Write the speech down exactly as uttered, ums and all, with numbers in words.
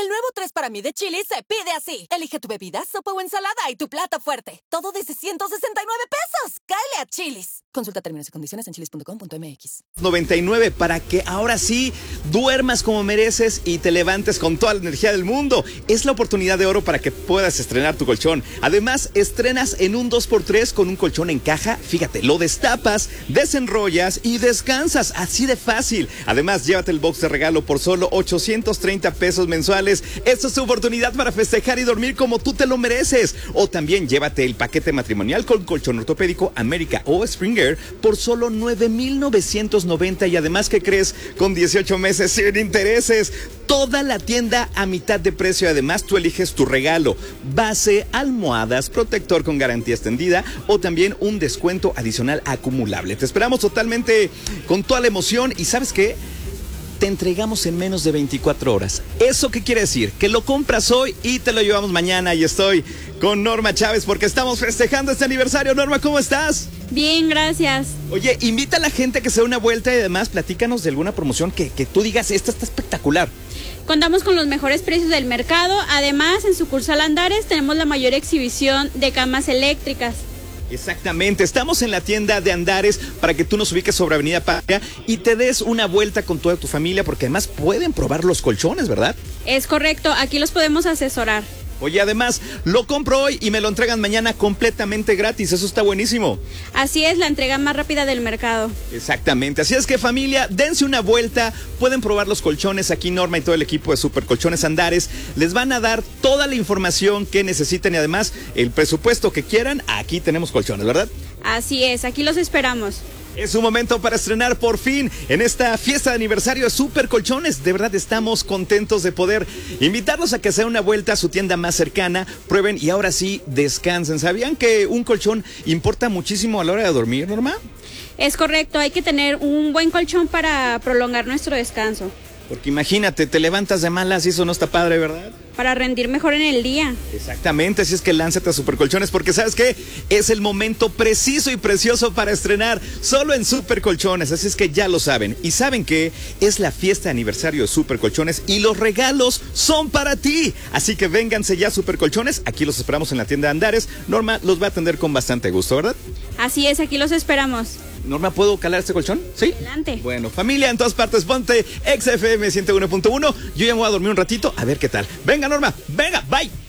El nuevo tres para mí de Chili's se pide así. Elige tu bebida, sopa o ensalada y tu plato fuerte. Todo desde ciento sesenta y nueve pesos. ¡Cáele a Chili's! Consulta términos y condiciones en chilis punto com punto mx. noventa y nueve para que ahora sí duermas como mereces y te levantes con toda la energía del mundo. Es la oportunidad de oro para que puedas estrenar tu colchón. Además, estrenas en un dos por tres con un colchón en caja. Fíjate, lo destapas, desenrollas y descansas. Así de fácil. Además, llévate el box de regalo por solo ochocientos treinta pesos mensuales. Esta es tu oportunidad para festejar y dormir como tú te lo mereces. O también llévate el paquete matrimonial con colchón ortopédico América o Springer por solo nueve mil novecientos noventa y además, ¿qué crees? Con dieciocho meses sin intereses. Toda la tienda a mitad de precio. Además, tú eliges tu regalo: base, almohadas, protector con garantía extendida o también un descuento adicional acumulable. Te esperamos totalmente con toda la emoción y ¿sabes qué? Te entregamos en menos de veinticuatro horas. ¿Eso qué quiere decir? Que lo compras hoy y te lo llevamos mañana. Y estoy con Norma Chávez porque estamos festejando este aniversario. Norma, ¿cómo estás? Bien, gracias. Oye, invita a la gente a que se dé una vuelta y además platícanos de alguna promoción que, que tú digas, esta está espectacular. Contamos con los mejores precios del mercado. Además, en sucursal Andares tenemos la mayor exhibición de camas eléctricas. Exactamente, estamos en la tienda de Andares para que tú nos ubiques sobre Avenida Patria y te des una vuelta con toda tu familia porque además pueden probar los colchones, ¿verdad? Es correcto, aquí los podemos asesorar. Oye, además, lo compro hoy y me lo entregan mañana completamente gratis. Eso está buenísimo. Así es, la entrega más rápida del mercado. Exactamente. Así es que, familia, dense una vuelta. Pueden probar los colchones. Aquí Norma y todo el equipo de Super Colchones Andares les van a dar toda la información que necesiten y además el presupuesto que quieran. Aquí tenemos colchones, ¿verdad? Así es, aquí los esperamos. Es un momento para estrenar por fin en esta fiesta de aniversario de Super Colchones. De verdad estamos contentos de poder invitarlos a que se den una vuelta a su tienda más cercana, prueben y ahora sí descansen. ¿Sabían que un colchón importa muchísimo a la hora de dormir, Norma? Es correcto, hay que tener un buen colchón para prolongar nuestro descanso. Porque imagínate, te levantas de malas y eso no está padre, ¿verdad? Para rendir mejor en el día. Exactamente, así es que lánzate a Super Colchones porque ¿sabes qué? Es el momento preciso y precioso para estrenar solo en Super Colchones, así es que ya lo saben. Y ¿saben qué? Es la fiesta de aniversario de Super Colchones y los regalos son para ti. Así que vénganse ya a Super Colchones, aquí los esperamos en la tienda de Andares. Norma los va a atender con bastante gusto, ¿verdad? Así es, aquí los esperamos. Norma, ¿puedo calar este colchón? ¿Sí? Adelante. Bueno, familia, en todas partes, ponte X F M ciento uno punto uno. Yo ya me voy a dormir un ratito, a ver qué tal. Venga, Norma, venga, bye.